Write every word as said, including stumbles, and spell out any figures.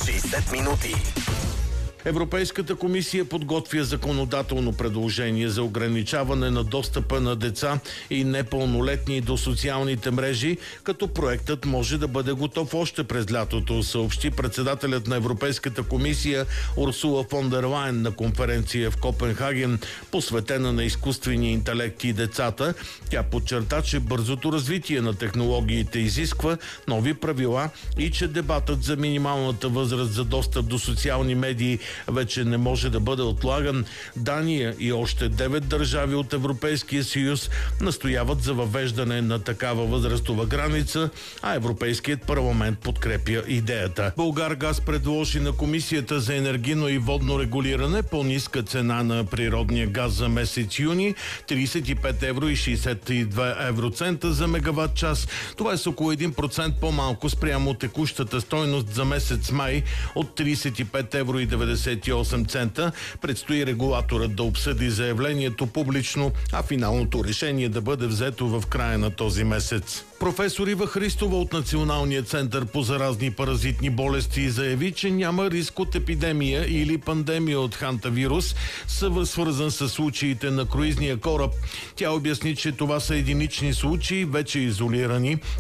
шейсет минути. Европейската комисия подготвя законодателно предложение за ограничаване на достъпа на деца и непълнолетни до социалните мрежи, като проектът може да бъде готов още през лятото, съобщи председателят на Европейската комисия Урсула фон дер Лайен на конференция в Копенхаген, посветена на изкуствения интелект и децата. Тя подчерта, че бързото развитие на технологиите изисква нови правила и че дебатът за минималната възраст за достъп до социални медии вече не може да бъде отлаган. Дания и още девет държави от Европейския съюз настояват за въвеждане на такава възрастова граница, а Европейският парламент подкрепя идеята. Булгаргаз предложи на Комисията за енергийно и водно регулиране по-ниска цена на природния газ за месец юни – тридесет и пет евро и шейсет и две евроцента за мегаватт час. Това е с около един процент по-малко спрямо текущата стойност за месец май от тридесет и пет евро и деветдесет и осем цента. Предстои регулаторът да обсъди заявлението публично, а финалното решение да бъде взето в края на този месец. Професор Ива Христова от Националния център по заразни паразитни болести заяви, че няма риск от епидемия или пандемия от хантавирус, свързан с случаите на круизния кораб. Тя обясни, че това са единични случаи, вече изолирани